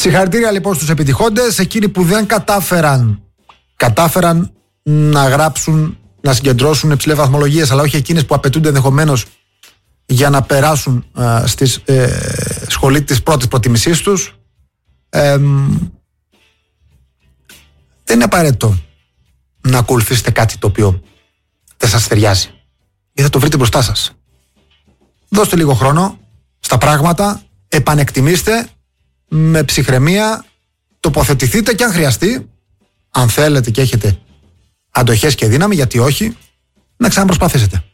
Συγχαρητήρια λοιπόν στους επιτυχόντες. Εκείνοι που δεν κατάφεραν να γράψουν, να συγκεντρώσουν υψηλές βαθμολογίες, αλλά όχι εκείνες που απαιτούνται ενδεχομένως για να περάσουν στη σχολή της πρώτης προτιμησής τους. Δεν είναι απαραίτητο να ακολουθήσετε κάτι το οποίο δεν σας ταιριάζει, ή θα το βρείτε μπροστά σας. Δώστε λίγο χρόνο στα πράγματα, επανεκτιμήστε με ψυχραιμία, τοποθετηθείτε και αν χρειαστεί, αν θέλετε και έχετε αντοχές και δύναμη, γιατί όχι, να ξαναπροσπαθήσετε.